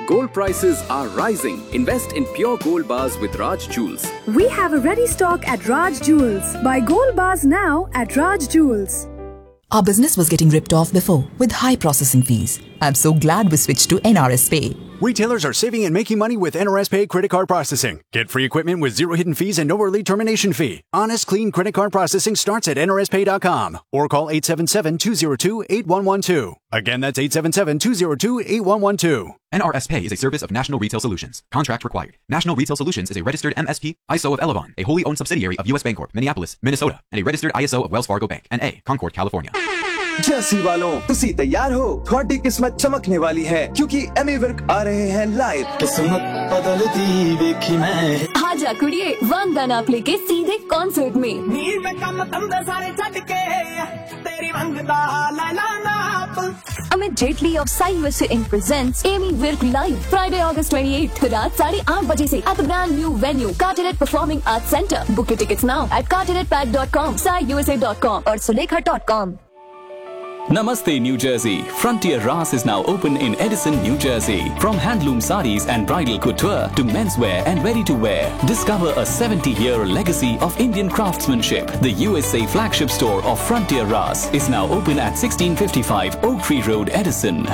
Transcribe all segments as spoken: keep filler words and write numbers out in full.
Gold prices are rising. Invest in pure gold bars with Raj Jewels. We have a ready stock at Raj Jewels. Buy gold bars now at Raj Jewels. Our business was getting ripped off before with high processing fees. I'm so glad we switched to N R S Pay. Retailers are saving and making money with N R S Pay credit card processing. Get free equipment with zero hidden fees and no early termination fee. Honest, clean credit card processing starts at N R S pay dot com or call eight seven seven, two zero two, eight one one two. Again, that's eight seven seven, two zero two, eight one one two. N R S Pay is a service of National Retail Solutions. Contract required. National Retail Solutions is a registered M S P, I S O of Elavon, a wholly owned subsidiary of U S Bancorp, Minneapolis, Minnesota, and a registered I S O of Wells Fargo Bank, N A, Concord, California. Jersey वालों, तुसी तैयार हो? थोड़ी किस्मत चमकने वाली है क्योंकि एमी वर्क आ रहे हैं लाइव। किस्मत बदलती देखी मैं। आजा कुड़िए, वन गन आप लेके सीधे कॉन्सर्ट में। नीर में कम तंदे सारे छड़ के तेरी वंगदा लैला नाप। Amit Jaitley of Sai Vista Incorporated presents Amy Virk Live Friday August twenty-eighth रात साढ़े आठ बजे से at the brand new venue Carteret Performing Arts Center. Book your tickets now at carteret pack dot com, sai u s a dot com or sulekha dot com. Namaste, New Jersey. Frontier Ras is now open in Edison, New Jersey. From handloom sarees and bridal couture to menswear and ready-to-wear, discover a seventy-year legacy of Indian craftsmanship. The U S A flagship store of Frontier Ras is now open at sixteen fifty-five Oak Tree Road, Edison.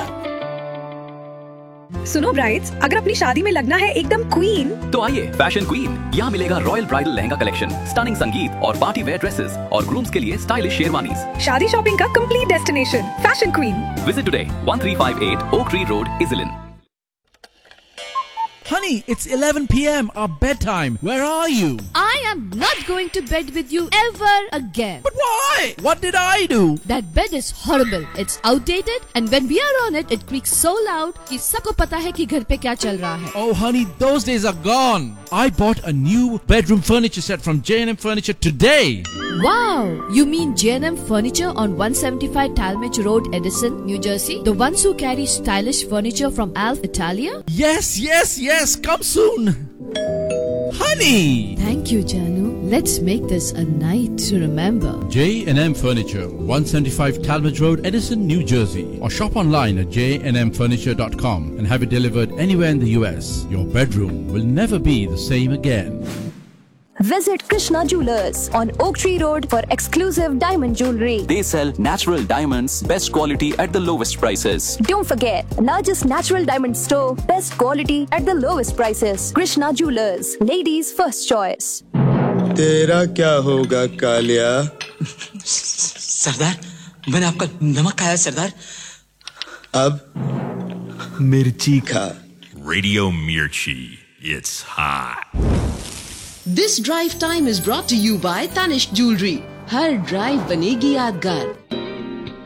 सुनो brides, अगर अपनी शादी में लगना है एकदम queen, तो आइए फैशन क्वीन। यहाँ मिलेगा royal bridal lehenga collection, stunning संगीत और पार्टी वेयर ड्रेसेस और ग्रूम्स के लिए स्टाइलिश शेरवानीज। शादी शॉपिंग का complete destination, fashion queen. Visit today, thirteen fifty-eight Oak Tree Road, Iselin. Honey, it's eleven p m our bedtime. Where are you? I am not going to bed with you ever again. But why? What did I do? That bed is horrible. It's outdated and when we are on it, it creaks so loud कि सबको पता है कि घर पे क्या चल रहा है. Oh honey, those days are gone. I bought a new bedroom furniture set from J and M Furniture today. Wow! You mean J and M Furniture on one seventy-five Talmadge Road, Edison, New Jersey? The ones who carry stylish furniture from Alf Italia? Yes, yes, yes. Come soon. Honey! Thank you, Janu. Let's make this a night to remember. J and M Furniture, one seventy-five Talmadge Road, Edison, New Jersey. Or shop online at j and m furniture dot com and have it delivered anywhere in the U S. Your bedroom will never be the same again. Visit Krishna Jewelers on Oak Tree Road for exclusive diamond jewelry. They sell natural diamonds, best quality at the lowest prices. Don't forget, largest natural diamond store, best quality at the lowest prices. Krishna Jewelers, ladies' first choice. तेरा क्या होगा कालिया? सरदार, मैंने आपका नमक खाया सरदार. अब मिर्ची खा. Radio Mirchi, it's hot. This drive time is brought to you by Tanishq Jewelry. Her drive बनेगी यादगार.